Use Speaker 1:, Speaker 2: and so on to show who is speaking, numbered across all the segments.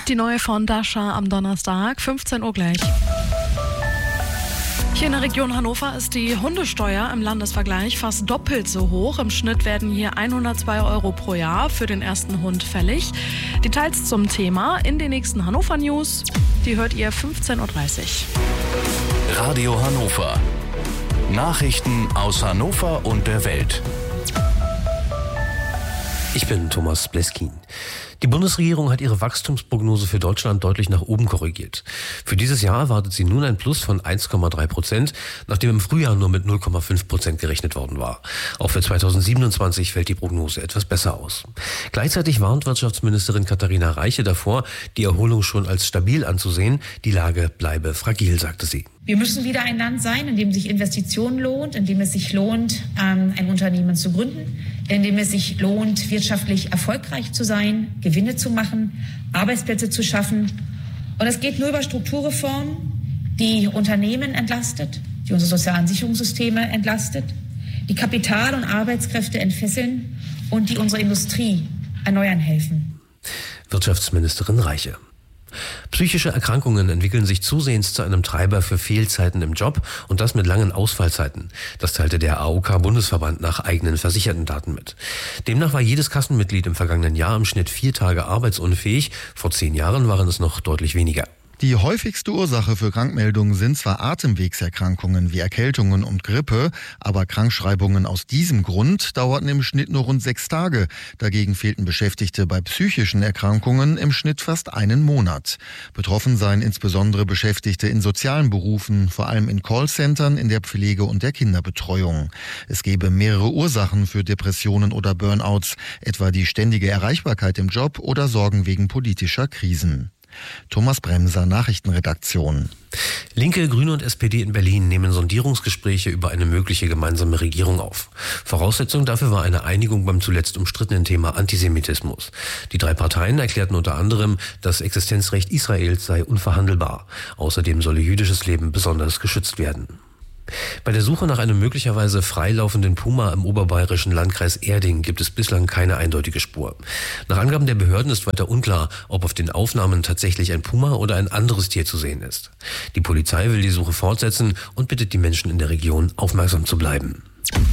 Speaker 1: Die neue von Dasha am Donnerstag, 15 Uhr gleich. Hier in der Region Hannover ist die Hundesteuer im Landesvergleich fast doppelt so hoch. Im Schnitt werden hier 102 € pro Jahr für den ersten Hund fällig. Details zum Thema in den nächsten Hannover News. Die hört ihr 15.30 Uhr.
Speaker 2: Radio Hannover. Nachrichten aus Hannover und der Welt.
Speaker 3: Ich bin Thomas Bleskin. Die Bundesregierung hat ihre Wachstumsprognose für Deutschland deutlich nach oben korrigiert. Für dieses Jahr erwartet sie nun ein Plus von 1,3%, nachdem im Frühjahr nur mit 0,5% gerechnet worden war. Auch für 2027 fällt die Prognose etwas besser aus. Gleichzeitig warnt Wirtschaftsministerin Katharina Reiche davor, die Erholung schon als stabil anzusehen. Die Lage bleibe fragil, sagte sie.
Speaker 4: Wir müssen wieder ein Land sein, in dem sich Investition lohnt, in dem es sich lohnt, ein Unternehmen zu gründen, in dem es sich lohnt, wirtschaftlich erfolgreich zu sein, Gewinne zu machen, Arbeitsplätze zu schaffen. Und es geht nur über Strukturreformen, die Unternehmen entlastet, die unsere sozialen Sicherungssysteme entlastet, die Kapital- und Arbeitskräfte entfesseln und die unsere Industrie erneuern helfen.
Speaker 3: Wirtschaftsministerin Reiche. Psychische Erkrankungen entwickeln sich zusehends zu einem Treiber für Fehlzeiten im Job und das mit langen Ausfallzeiten. Das teilte der AOK-Bundesverband nach eigenen versicherten Daten mit. Demnach war jedes Kassenmitglied im vergangenen Jahr im Schnitt 4 Tage arbeitsunfähig. Vor 10 Jahren waren es noch deutlich weniger.
Speaker 5: Die häufigste Ursache für Krankmeldungen sind zwar Atemwegserkrankungen wie Erkältungen und Grippe, aber Krankschreibungen aus diesem Grund dauerten im Schnitt nur rund 6 Tage. Dagegen fehlten Beschäftigte bei psychischen Erkrankungen im Schnitt fast einen Monat. Betroffen seien insbesondere Beschäftigte in sozialen Berufen, vor allem in Callcentern, in der Pflege und der Kinderbetreuung. Es gebe mehrere Ursachen für Depressionen oder Burnouts, etwa die ständige Erreichbarkeit im Job oder Sorgen wegen politischer Krisen. Thomas Bremser, Nachrichtenredaktion.
Speaker 3: Linke, Grüne und SPD in Berlin nehmen Sondierungsgespräche über eine mögliche gemeinsame Regierung auf. Voraussetzung dafür war eine Einigung beim zuletzt umstrittenen Thema Antisemitismus. Die 3 Parteien erklärten unter anderem, das Existenzrecht Israels sei unverhandelbar. Außerdem solle jüdisches Leben besonders geschützt werden. Bei der Suche nach einem möglicherweise freilaufenden Puma im oberbayerischen Landkreis Erding gibt es bislang keine eindeutige Spur. Nach Angaben der Behörden ist weiter unklar, ob auf den Aufnahmen tatsächlich ein Puma oder ein anderes Tier zu sehen ist. Die Polizei will die Suche fortsetzen und bittet die Menschen in der Region, aufmerksam zu bleiben.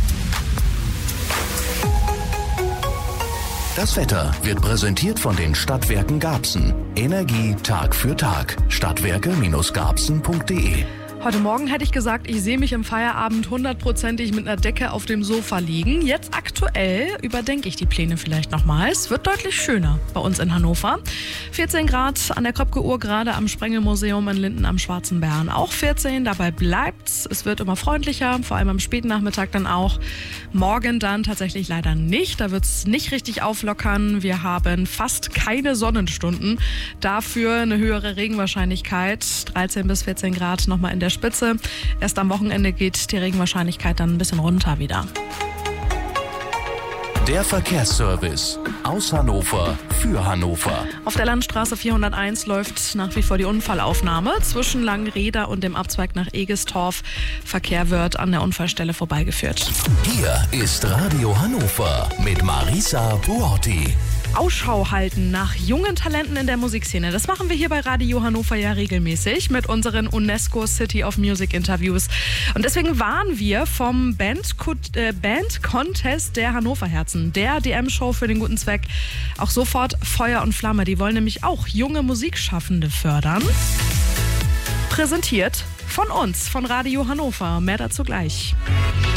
Speaker 2: Das Wetter wird präsentiert von den Stadtwerken Garbsen. Energie Tag für Tag. Stadtwerke-garbsen.de.
Speaker 1: Heute Morgen hätte ich gesagt, ich sehe mich im Feierabend 100%ig mit einer Decke auf dem Sofa liegen. Jetzt aktuell überdenke ich die Pläne vielleicht nochmal. Es wird deutlich schöner bei uns in Hannover. 14 Grad an der Kröpke-Uhr, gerade am Sprengelmuseum in Linden am Schwarzen Bären. Auch 14, dabei bleibt's. Es wird immer freundlicher, vor allem am späten Nachmittag dann auch. Morgen dann tatsächlich leider nicht. Da wird's nicht richtig auflockern. Wir haben fast keine Sonnenstunden. Dafür eine höhere Regenwahrscheinlichkeit. 13 bis 14 Grad nochmal in der Spitze. Erst am Wochenende geht die Regenwahrscheinlichkeit dann ein bisschen runter wieder.
Speaker 2: Der Verkehrsservice aus Hannover für Hannover.
Speaker 1: Auf der Landstraße 401 läuft nach wie vor die Unfallaufnahme zwischen Langreder und dem Abzweig nach Egestorf. Verkehr wird an der Unfallstelle vorbeigeführt.
Speaker 2: Hier ist Radio Hannover mit Marisa Buotti.
Speaker 1: Ausschau halten nach jungen Talenten in der Musikszene. Das machen wir hier bei Radio Hannover ja regelmäßig mit unseren UNESCO City of Music Interviews. Und deswegen waren wir vom Band Contest der Hannover Herzen, der DM-Show für den guten Zweck, auch sofort Feuer und Flamme. Die wollen nämlich auch junge Musikschaffende fördern. Präsentiert von uns, von Radio Hannover. Mehr dazu gleich.